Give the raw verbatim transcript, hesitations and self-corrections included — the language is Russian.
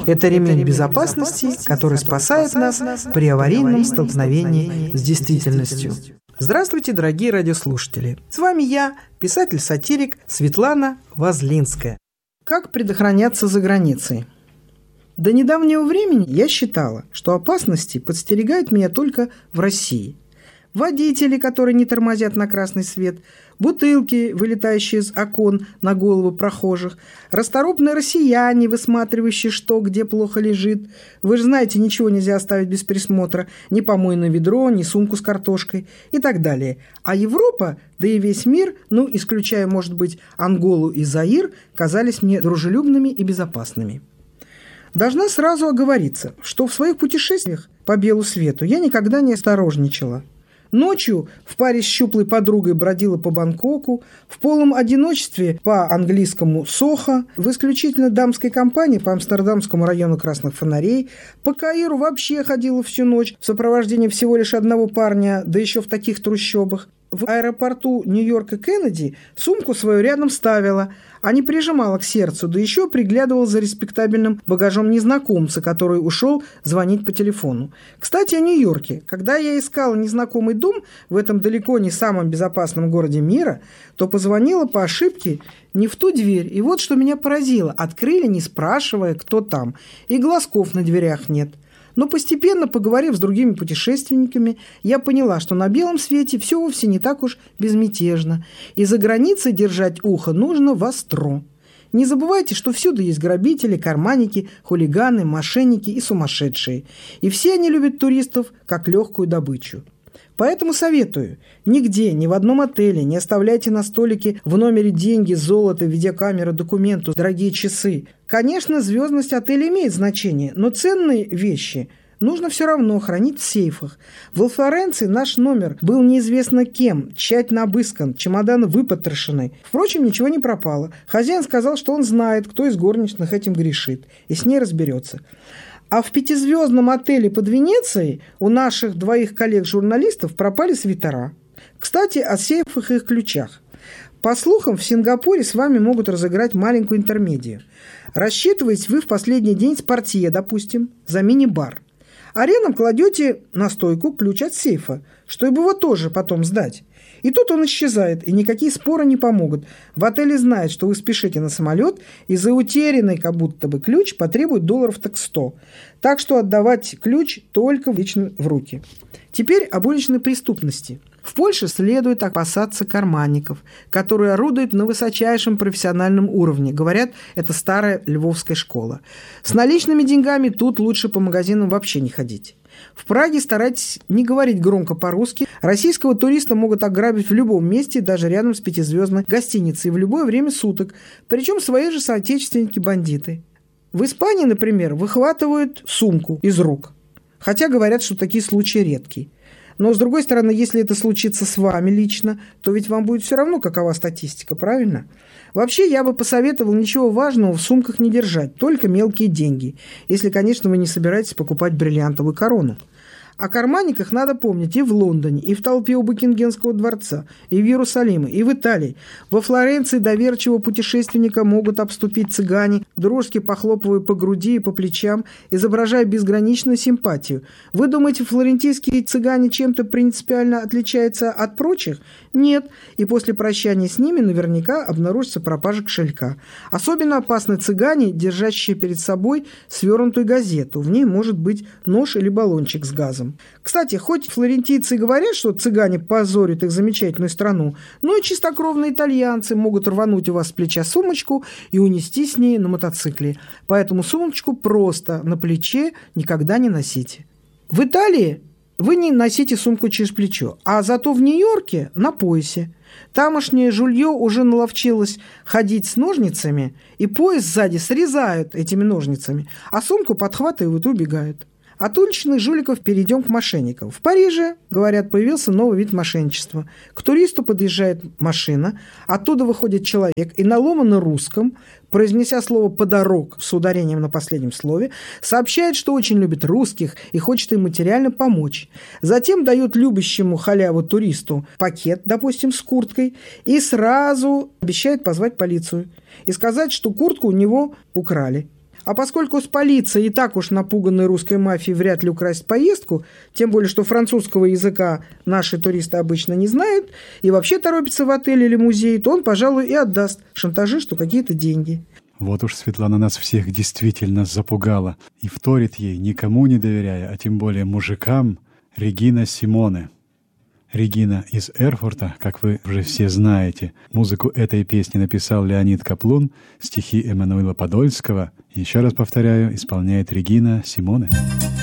Это ремень безопасности, который спасает нас при аварийном столкновении с действительностью. Здравствуйте, дорогие радиослушатели! С вами я, писатель-сатирик Светлана Возлинская. Как предохраняться за границей? До недавнего времени я считала, что опасности подстерегают меня только в России. Водители, которые не тормозят на красный свет, бутылки, вылетающие из окон на головы прохожих, расторопные россияне, высматривающие, что где плохо лежит. Вы же знаете, ничего нельзя оставить без присмотра, ни помойное ведро, ни сумку с картошкой и так далее. А Европа, да и весь мир, ну, исключая, может быть, Анголу и Заир, казались мне дружелюбными и безопасными. Должна сразу оговориться, что в своих путешествиях по белу свету я никогда не осторожничала. Ночью в паре с щуплой подругой бродила по Бангкоку, в полном одиночестве по английскому Сохо, в исключительно дамской компании по Амстердамскому району красных фонарей, по Каиру вообще ходила всю ночь в сопровождении всего лишь одного парня, да еще в таких трущобах. В аэропорту Нью-Йорка Кеннеди сумку свою рядом ставила, а не прижимала к сердцу, да еще приглядывала за респектабельным багажом незнакомца, который ушел звонить по телефону. Кстати, о Нью-Йорке. Когда я искала незнакомый дом в этом далеко не самом безопасном городе мира, то позвонила по ошибке не в ту дверь. И вот что меня поразило. Открыли, не спрашивая, кто там. И глазков на дверях нет. Но постепенно, поговорив с другими путешественниками, я поняла, что на белом свете все вовсе не так уж безмятежно, и за границей держать ухо нужно востро. Не забывайте, что всюду есть грабители, карманники, хулиганы, мошенники и сумасшедшие, и все они любят туристов как легкую добычу. Поэтому советую, нигде, ни в одном отеле не оставляйте на столике в номере деньги, золото, видеокамеры, документы, дорогие часы. Конечно, звездность отеля имеет значение, но ценные вещи нужно все равно хранить в сейфах. В Флоренции наш номер был неизвестно кем, тщательно обыскан, чемоданы выпотрошены. Впрочем, ничего не пропало. Хозяин сказал, что он знает, кто из горничных этим грешит, и с ней разберется. А в пятизвездном отеле под Венецией у наших двоих коллег-журналистов пропали свитера. Кстати, о сейфах и их ключах. По слухам, в Сингапуре с вами могут разыграть маленькую интермедию. Рассчитываете вы в последний день с портье, допустим, за мини-бар. А рядом кладете на стойку ключ от сейфа, чтобы его тоже потом сдать. И тут он исчезает, и никакие споры не помогут. В отеле знают, что вы спешите на самолет, и за утерянный как будто бы ключ потребуют долларов так сто. Так что отдавать ключ только лично в руки. Теперь об уличной преступности. В Польше следует опасаться карманников, которые орудуют на высочайшем профессиональном уровне. Говорят, это старая львовская школа. С наличными деньгами тут лучше по магазинам вообще не ходить. В Праге старайтесь не говорить громко по-русски. Российского туриста могут ограбить в любом месте, даже рядом с пятизвездной гостиницей, в любое время суток. Причем свои же соотечественники-бандиты. В Испании, например, выхватывают сумку из рук. Хотя говорят, что такие случаи редкие. Но, с другой стороны, если это случится с вами лично, то ведь вам будет все равно, какова статистика, правильно? Вообще, я бы посоветовал ничего важного в сумках не держать, только мелкие деньги, если, конечно, вы не собираетесь покупать бриллиантовую корону. О карманниках надо помнить и в Лондоне, и в толпе у Букингемского дворца, и в Иерусалиме, и в Италии. Во Флоренции доверчивого путешественника могут обступить цыгане, дружески похлопывая по груди и по плечам, изображая безграничную симпатию. Вы думаете, флорентийские цыгане чем-то принципиально отличаются от прочих? Нет, и после прощания с ними наверняка обнаружится пропажа кошелька. Особенно опасны цыгане, держащие перед собой свернутую газету. В ней может быть нож или баллончик с газом. Кстати, хоть флорентийцы говорят, что цыгане позорят их замечательную страну, но и чистокровные итальянцы могут рвануть у вас с плеча сумочку и унести с ней на мотоцикле. Поэтому сумочку просто на плече никогда не носите. В Италии вы не носите сумку через плечо, а зато в Нью-Йорке на поясе. Тамошнее жулье уже наловчилось ходить с ножницами, и пояс сзади срезают этими ножницами, а сумку подхватывают и убегают. От уличных жуликов перейдем к мошенникам. В Париже, говорят, появился новый вид мошенничества. К туристу подъезжает машина, оттуда выходит человек и на ломаном русском, произнеся слово «подорог» с ударением на последнем слове, сообщает, что очень любит русских и хочет им материально помочь. Затем дает любящему халяву туристу пакет, допустим, с курткой, и сразу обещает позвать полицию и сказать, что куртку у него украли. А поскольку с полицией и так уж напуганной русской мафией вряд ли украсть поездку, тем более, что французского языка наши туристы обычно не знают и вообще торопятся в отель или музей, то он, пожалуй, и отдаст шантажисту какие-то деньги. Вот уж Светлана нас всех действительно запугала. И вторит ей, никому не доверяя, а тем более мужикам, Регина Симоне. Регина из Эрфурта, как вы уже все знаете. Музыку этой песни написал Леонид Каплун, стихи Эммануила Подольского. Еще раз повторяю, исполняет Регина Симоне.